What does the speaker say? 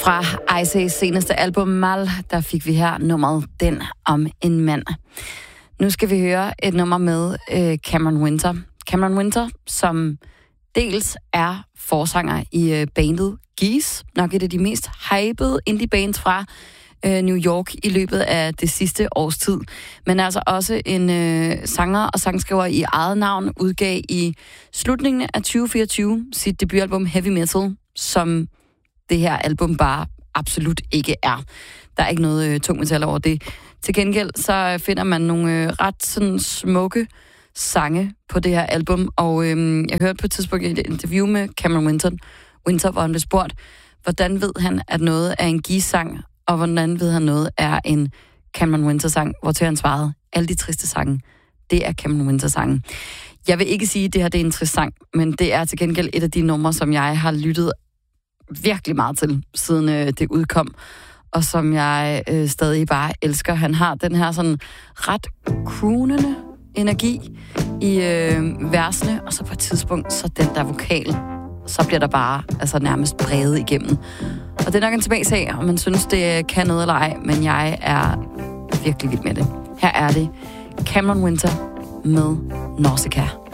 Fra Icey's seneste album Mal, der fik vi her nummeret Den om en mand. Nu skal vi høre et nummer med Cameron Winter. Cameron Winter, som dels er forsanger i bandet Geese, nok et af de mest hypede indie-bands fra New York i løbet af det sidste års tid. Men altså også en sanger og sangskriver i eget navn, udgav i slutningen af 2024 sit debutalbum Heavy Metal, som det her album bare absolut ikke er. Der er ikke noget tung metal over det. Til gengæld så finder man nogle ret sådan smukke sange på det her album, og jeg hørte på et tidspunkt et interview med Cameron Winter, hvor han blev spurgt, hvordan ved han, at noget er en Geese-sang, og hvordan ved han noget er en Cameron Winter-sang, hvor til han svarede, alle de triste sange, det er Cameron Winter-sangen. Jeg vil ikke sige, at det her det er en trist sang, men det er til gengæld et af de numre, som jeg har lyttet virkelig meget til, siden det udkom, og som jeg stadig bare elsker. Han har den her sådan ret croonende energi i versene, og så på et tidspunkt, så den der vokal, så bliver der bare altså nærmest bredet igennem. Og det er nok en tilbagesag, om man synes, det kan noget eller ej, men jeg er virkelig vild med det. Her er det Cameron Winter med Nausicaa.